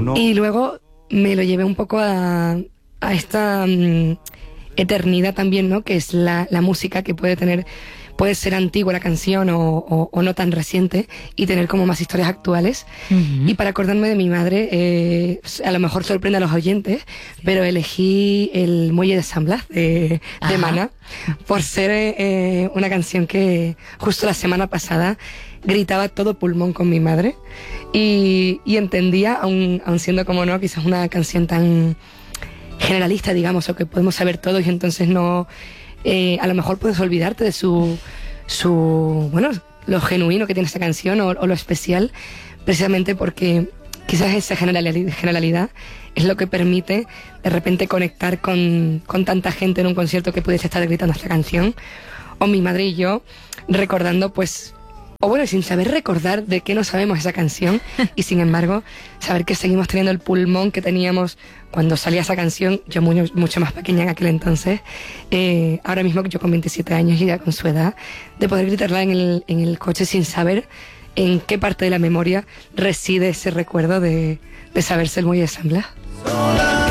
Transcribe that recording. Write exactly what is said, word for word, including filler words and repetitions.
¿no? Y luego me lo llevé un poco a, a esta um, eternidad también, ¿no? Que es la, la música que puede tener, puede ser antigua la canción o, o, o no tan reciente y tener como más historias actuales. Uh-huh. Y para acordarme de mi madre, eh, a lo mejor sorprende a los oyentes, pero elegí el Muelle de San Blas de, de Maná por ser eh, una canción que justo la semana pasada gritaba todo pulmón con mi madre y, y entendía, aun, aun siendo como no, quizás una canción tan generalista, digamos, o que podemos saber todos y entonces no... Eh, a lo mejor puedes olvidarte de su, su, bueno, lo genuino que tiene esa canción o, o lo especial, precisamente porque quizás esa generalidad, generalidad es lo que permite de repente conectar con, con tanta gente en un concierto que pudiese estar gritando esta canción, o mi madre y yo recordando pues... O bueno, sin saber recordar de qué no sabemos esa canción y sin embargo saber que seguimos teniendo el pulmón que teníamos cuando salía esa canción, yo muy, mucho más pequeña en aquel entonces, eh, ahora mismo yo con veintisiete años y ya con su edad, de poder gritarla en el, en el coche sin saber en qué parte de la memoria reside ese recuerdo de, de saberse el Muelle de San Blas.